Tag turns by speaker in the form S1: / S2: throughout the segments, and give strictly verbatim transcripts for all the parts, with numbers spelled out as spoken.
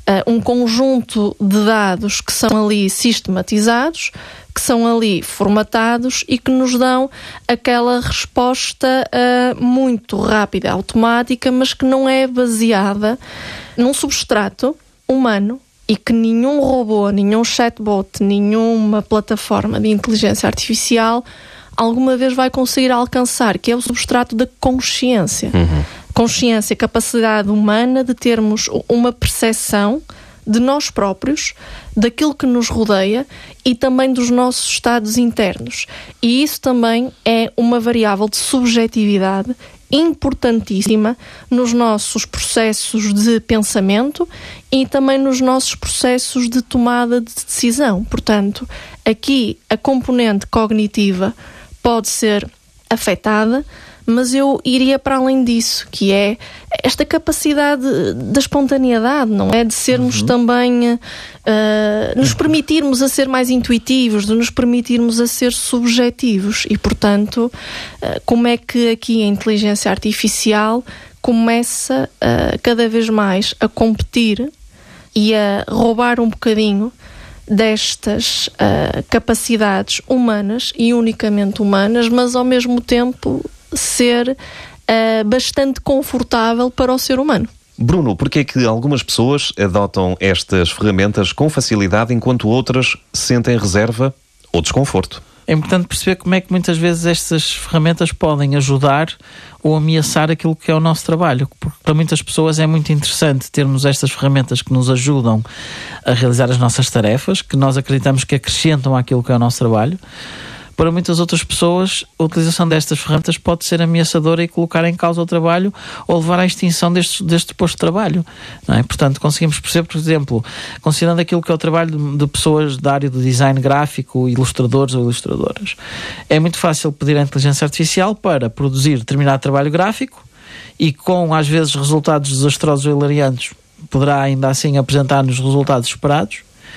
S1: uh, um conjunto de dados que são ali sistematizados, que são ali formatados e que nos dão aquela resposta uh, muito rápida, automática, mas que não é baseada num substrato humano e que nenhum robô, nenhum chatbot, nenhuma plataforma de inteligência artificial alguma vez vai conseguir alcançar, que é o substrato da consciência. Uhum. Consciência, capacidade humana de termos uma percepção de nós próprios, daquilo que nos rodeia e também dos nossos estados internos. E isso também é uma variável de subjetividade importantíssima nos nossos processos de pensamento e também nos nossos processos de tomada de decisão. Portanto, aqui a componente cognitiva pode ser afetada, mas eu iria para além disso, que é esta capacidade da espontaneidade, não é? De sermos uhum. também, uh, nos permitirmos a ser mais intuitivos, de nos permitirmos a ser subjetivos. E, portanto, uh, como é que aqui a inteligência artificial começa uh, cada vez mais a competir e a roubar um bocadinho destas uh, capacidades humanas e unicamente humanas, mas ao mesmo tempo ser uh, bastante confortável para o ser humano.
S2: Bruno, porquê é que algumas pessoas adotam estas ferramentas com facilidade enquanto outras sentem reserva ou desconforto?
S3: É importante perceber como é que muitas vezes estas ferramentas podem ajudar ou ameaçar aquilo que é o nosso trabalho. Porque para muitas pessoas é muito interessante termos estas ferramentas que nos ajudam a realizar as nossas tarefas, que nós acreditamos que acrescentam àquilo que é o nosso trabalho. Para muitas outras pessoas, a utilização destas ferramentas pode ser ameaçadora e colocar em causa o trabalho ou levar à extinção deste, deste posto de trabalho. Não é? Portanto, conseguimos perceber, por exemplo, considerando aquilo que é o trabalho de, de pessoas da área do design gráfico, ilustradores ou ilustradoras. É muito fácil pedir à inteligência artificial para produzir determinado trabalho gráfico e com, às vezes, resultados desastrosos ou hilariantes, poderá ainda assim apresentar-nos resultados esperados.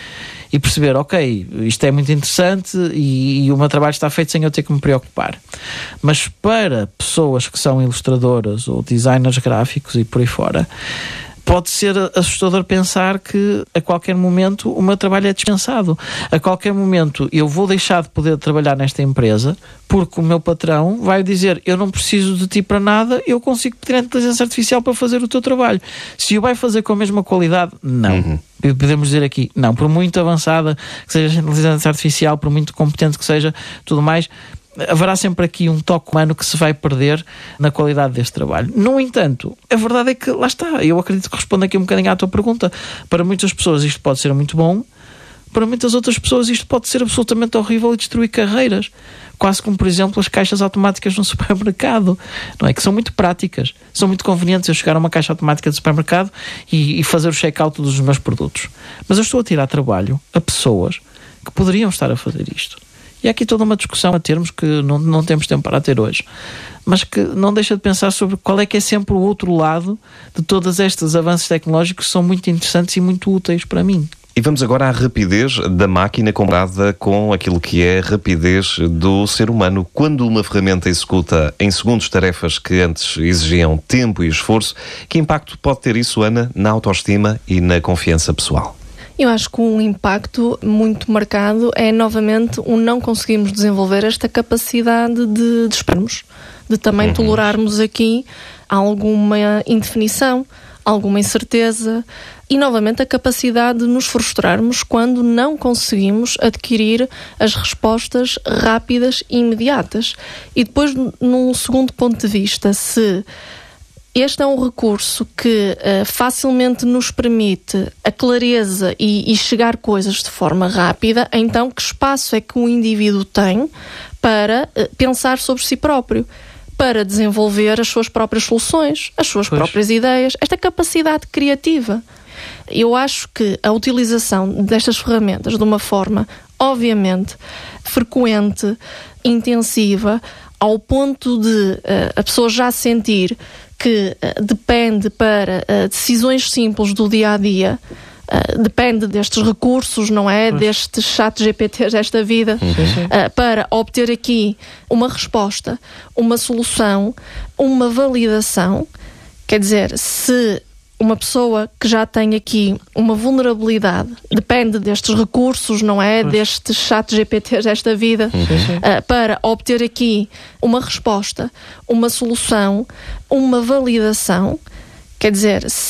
S3: E perceber, ok, isto é muito interessante e, e o meu trabalho está feito sem eu ter que me preocupar. Mas para pessoas que são ilustradoras ou designers gráficos e por aí fora, pode ser assustador pensar que a qualquer momento o meu trabalho é dispensado. A qualquer momento eu vou deixar de poder trabalhar nesta empresa porque o meu patrão vai dizer: eu não preciso de ti para nada, eu consigo pedir a inteligência artificial para fazer o teu trabalho. Se o vai fazer com a mesma qualidade, não. Uhum. Podemos dizer aqui, não. Por muito avançada que seja a inteligência artificial, por muito competente que seja, tudo mais, haverá sempre aqui um toque humano que se vai perder na qualidade deste trabalho. No entanto, a verdade é que, lá está, eu acredito que respondo aqui um bocadinho à tua pergunta. Para muitas pessoas isto pode ser muito bom, para muitas outras pessoas isto pode ser absolutamente horrível e destruir carreiras. Quase como, por exemplo, as caixas automáticas no supermercado, não é? Que são muito práticas, são muito convenientes eu chegar a uma caixa automática de supermercado e, e fazer o check-out dos meus produtos. Mas eu estou a tirar trabalho a pessoas que poderiam estar a fazer isto. E há aqui toda uma discussão a termos que não, não temos tempo para ter hoje, mas que não deixa de pensar sobre qual é que é sempre o outro lado de todos estes avanços tecnológicos que são muito interessantes e muito úteis para mim.
S2: E vamos agora à rapidez da máquina comparada com aquilo que é a rapidez do ser humano. Quando uma ferramenta executa em segundos tarefas que antes exigiam tempo e esforço, que impacto pode ter isso, Ana, na autoestima e na confiança pessoal?
S1: Eu acho que um impacto muito marcado é, novamente, o não conseguirmos desenvolver esta capacidade de, de esperarmos, de também uhum. tolerarmos aqui alguma indefinição, alguma incerteza e, novamente, a capacidade de nos frustrarmos quando não conseguimos adquirir as respostas rápidas e imediatas. E depois, num segundo ponto de vista, se este é um recurso que uh, facilmente nos permite a clareza e, e chegar coisas de forma rápida, então que espaço é que o indivíduo tem para uh, pensar sobre si próprio, para desenvolver as suas próprias soluções, as suas pois. próprias ideias, esta capacidade criativa. Eu acho que a utilização destas ferramentas de uma forma, obviamente, frequente, intensiva, ao ponto de uh, a pessoa já sentir que uh, depende para uh, decisões simples do dia-a-dia, uh, depende destes recursos, não é? Pois. Destes chat G P Ts desta vida, uhum. uh, para obter aqui uma resposta, uma solução, uma validação. Quer dizer, se uma pessoa que já tem aqui uma vulnerabilidade, depende destes recursos, não é? Pois. Destes chat G P Ts desta vida, uhum. uh, para obter aqui uma resposta, uma solução, uma validação. Quer dizer,